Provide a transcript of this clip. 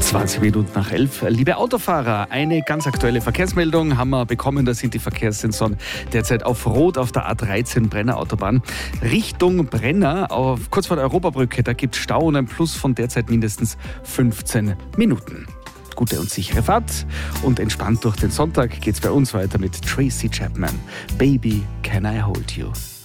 20 Minuten nach 11. Liebe Autofahrer, eine ganz aktuelle Verkehrsmeldung haben wir bekommen. Da sind die Verkehrssensoren derzeit auf Rot auf der A13 Brenner Autobahn. Richtung Brenner, kurz vor der Europabrücke, da gibt es Stau und ein Plus von derzeit mindestens 15 Minuten. Gute und sichere Fahrt und entspannt durch den Sonntag geht's bei uns weiter mit Tracy Chapman. Baby, can I hold you?